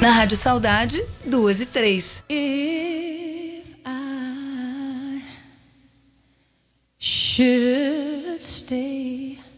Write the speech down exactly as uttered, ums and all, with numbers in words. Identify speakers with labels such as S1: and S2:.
S1: Na Rádio Saudade, duas e três.
S2: If I should stay